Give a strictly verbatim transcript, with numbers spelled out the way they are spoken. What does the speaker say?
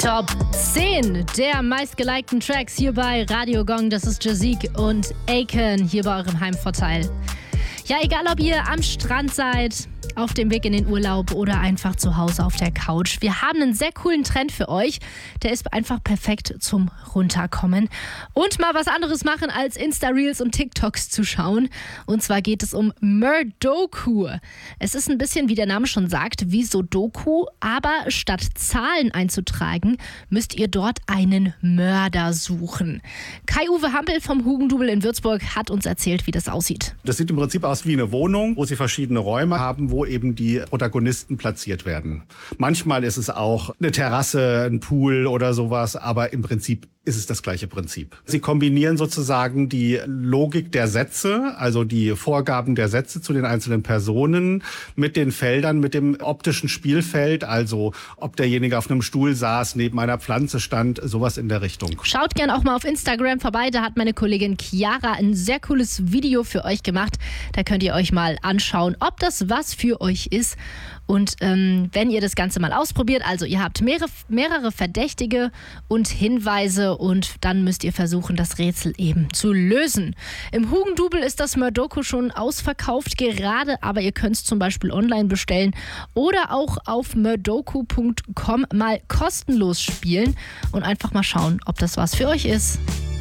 Top zehn der meistgelikten Tracks hier bei Radio Gong. Das ist Jazik und Aiken hier bei eurem Heimvorteil. Ja, egal ob ihr am Strand seid, auf dem Weg in den Urlaub oder einfach zu Hause auf der Couch. Wir haben einen sehr coolen Trend für euch. Der ist einfach perfekt zum Runterkommen und mal was anderes machen als Insta-Reels und TikToks zu schauen. Und zwar geht es um Murdoku. Es ist ein bisschen, wie der Name schon sagt, wie Sudoku, aber statt Zahlen einzutragen, müsst ihr dort einen Mörder suchen. Kai-Uwe Hampel vom Hugendubel in Würzburg hat uns erzählt, wie das aussieht. Das sieht im Prinzip aus wie eine Wohnung, wo sie verschiedene Räume haben, wo eben die Protagonisten platziert werden. Manchmal ist es auch eine Terrasse, ein Pool oder sowas, aber im Prinzip ist es das gleiche Prinzip. Sie kombinieren sozusagen die Logik der Sätze, also die Vorgaben der Sätze zu den einzelnen Personen mit den Feldern, mit dem optischen Spielfeld, also ob derjenige auf einem Stuhl saß, neben einer Pflanze stand, sowas in der Richtung. Schaut gern auch mal auf Instagram vorbei, da hat meine Kollegin Chiara ein sehr cooles Video für euch gemacht. Da könnt ihr euch mal anschauen, ob das was für euch ist. Und ähm, wenn ihr das Ganze mal ausprobiert, also ihr habt mehrere, mehrere Verdächtige und Hinweise und dann müsst ihr versuchen, das Rätsel eben zu lösen. Im Hugendubel ist das Murdoku schon ausverkauft gerade, aber ihr könnt es zum Beispiel online bestellen oder auch auf murdoku punkt com mal kostenlos spielen und einfach mal schauen, ob das was für euch ist.